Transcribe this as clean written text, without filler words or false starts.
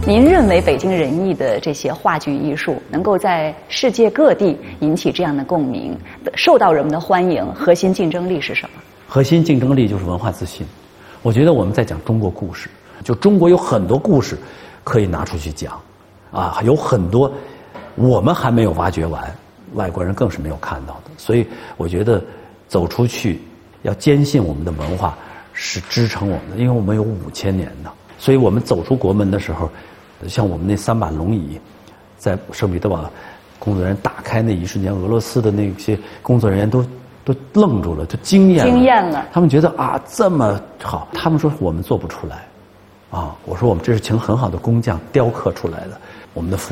您认为北京人艺的这些话剧艺术能够在世界各地引起这样的共鸣，受到人们的欢迎，核心竞争力是什么？ 核心竞争力就是文化自信。我觉得我们在讲中国故事，就中国有很多故事可以拿出去讲，啊，有很多我们还没有挖掘完，外国人更是没有看到的。所以我觉得走出去，要坚信我们的文化是支撑我们的，因为我们有5000年的。所以我们走出国门的时候，像我们那3把龙椅，在圣彼得堡工作人员打开那一瞬间，俄罗斯的那些工作人员都愣住了，都惊艳了。他们觉得啊这么好，他们说我们做不出来，啊，我说我们这是请很好的工匠雕刻出来的，我们的